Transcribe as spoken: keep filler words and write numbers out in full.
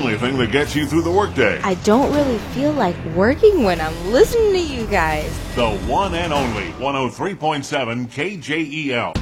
only thing that gets you through the workday. I don't really feel like working when I'm listening to you guys. The one and only one oh three point seven K J E L.